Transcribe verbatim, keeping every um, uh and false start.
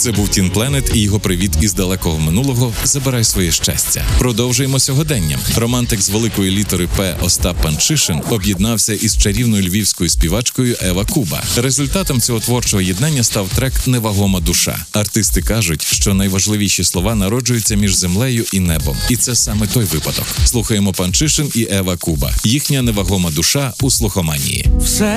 Це був Тін Пленет і його привіт із далекого минулого «Забирай своє щастя». Продовжуємо сьогоденням. Романтик з великої літери П Остап Панчишин об'єднався із чарівною львівською співачкою Ева Куба. Результатом цього творчого єднання став трек «Невагома душа». Артисти кажуть, що найважливіші слова народжуються між землею і небом. І це саме той випадок. Слухаємо Панчишин і Ева Куба. Їхня «Невагома душа» у слухоманії. Все